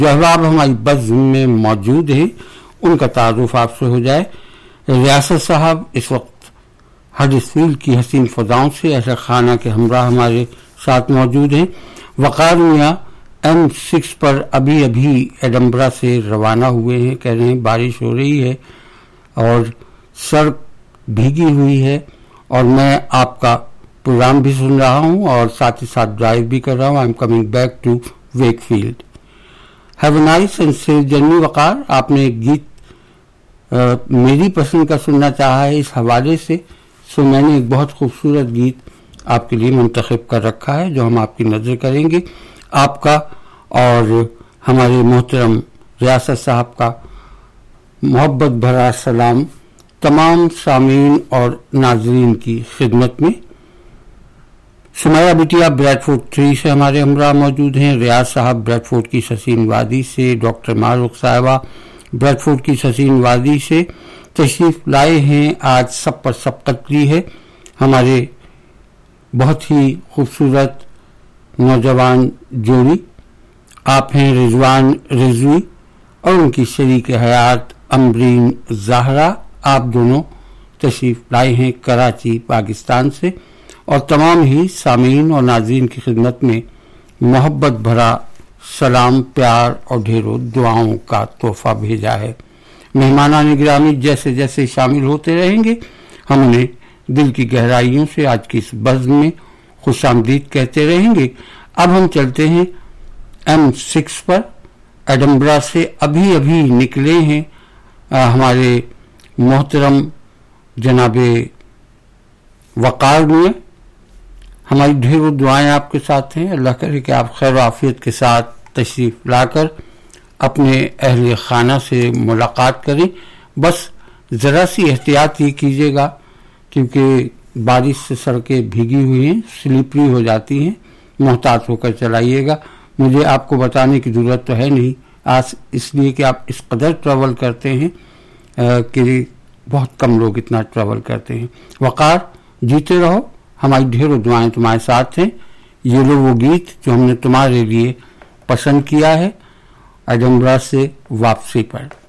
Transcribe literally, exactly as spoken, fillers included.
جو احباب ہماری بزم میں موجود ہیں ان کا تعارف آپ سے ہو جائے. ریاست صاحب اس وقت ہڈرسفیلڈ کی حسین فضاؤں سے اہل خانہ کے ہمراہ ہمارے ساتھ موجود ہیں. وقار میاں ایم سکس پر ابھی ابھی ایڈمبرا سے روانہ ہوئے ہیں. کہہ رہے ہیں بارش ہو رہی ہے اور سڑک بھیگی ہوئی ہے اور میں آپ کا پروگرام بھی سن رہا ہوں اور ساتھ ہی ساتھ ڈرائیو بھی کر رہا ہوں. I am coming back to week field. Have a nice and safe journey. وقار, آپ نے ایک گیت آ, میری پسند کا سننا چاہا ہے اس حوالے سے, سو میں نے ایک بہت خوبصورت گیت آپ کے لیے منتخب کر رکھا ہے جو ہم آپ کی نظر کریں گے. آپ کا اور ہمارے محترم ریاست صاحب کا محبت بھرا سلام تمام سامعین اور ناظرین کی خدمت میں. سمیہ بٹیا بریڈ فورٹ تھری سے ہمارے ہمراہ موجود ہیں. ریاض صاحب بریڈ فورٹ کی حسین وادی سے, ڈاکٹر معروق صاحبہ بریڈ فورٹ کی حسین وادی سے تشریف لائے ہیں. آج سب پر سب تکلی ہے. ہمارے بہت ہی خوبصورت نوجوان جوڑی آپ ہیں رضوان رضوی اور ان کی شریک حیات امبرین زہرا. آپ دونوں تشریف لائے ہیں کراچی پاکستان سے اور تمام ہی سامعین اور ناظرین کی خدمت میں محبت بھرا سلام, پیار اور ڈھیروں دعاؤں کا تحفہ بھیجا ہے. مہمانان گرامی جیسے جیسے شامل ہوتے رہیں گے ہم انہیں دل کی گہرائیوں سے آج کی اس بزم میں خوش آمدید کہتے رہیں گے. اب ہم چلتے ہیں ایم سکس پر. ایڈمبرا سے ابھی ابھی نکلے ہیں ہمارے محترم جناب وقار میں. ہماری ڈھیروں دعائیں آپ کے ساتھ ہیں. اللہ کرے کہ آپ خیر و عافیت کے ساتھ تشریف لا کر اپنے اہل خانہ سے ملاقات کریں. بس ذرا سی احتیاط ہی کیجیے گا کیونکہ بارش سے سڑکیں بھیگی ہوئی ہیں, سلپری ہو جاتی ہیں. محتاط ہو کر چلائیے گا. مجھے آپ کو بتانے کی ضرورت تو ہے نہیں آج, اس لیے کہ آپ اس قدر ٹریول کرتے ہیں کہ بہت کم لوگ اتنا ٹریول کرتے ہیں. وقار, جیتے رہو. ہماری ڈھیروں دعائیں تمہارے ساتھ ہیں. یہ لو وہ گیت جو ہم نے تمہارے لیے پسند کیا ہے ایڈمبرا سے واپسی پر.